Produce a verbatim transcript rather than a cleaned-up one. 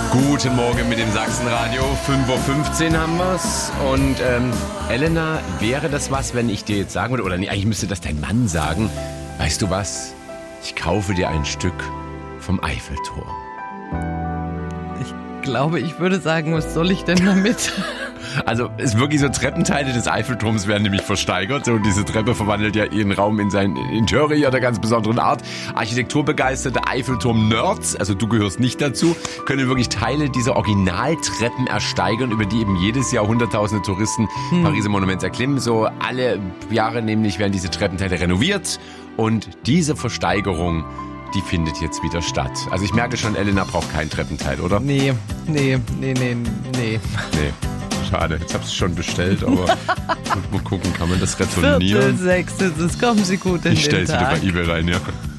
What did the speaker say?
Guten Morgen mit dem Sachsenradio. fünf Uhr fünfzehn haben wir's. Und ähm, Elena, wäre das was, wenn ich dir jetzt sagen würde, oder nee, eigentlich müsste das dein Mann sagen, weißt du was, ich kaufe dir ein Stück vom Eiffelturm. Ich glaube, ich würde sagen, was soll ich denn damit? Also es ist wirklich so, Treppenteile des Eiffelturms werden nämlich versteigert. So, diese Treppe verwandelt ja ihren Raum in sein Interieur der ganz besonderen Art. Architekturbegeisterte Eiffelturm-Nerds, also du gehörst nicht dazu, können wirklich Teile dieser Originaltreppen ersteigern, über die eben jedes Jahr hunderttausende Touristen hm. Pariser Monuments erklimmen. So alle Jahre nämlich werden diese Treppenteile renoviert und diese Versteigerung, die findet jetzt wieder statt. Also ich merke schon, Elena braucht kein Treppenteil, oder? Nee, nee, nee, nee, nee. Nee. Schade, jetzt hab's schon bestellt, aber mal gucken, kann man das retournieren? Viertel, sechs, das kommen Sie gut in ich den stell's Tag. wieder bei eBay rein, ja.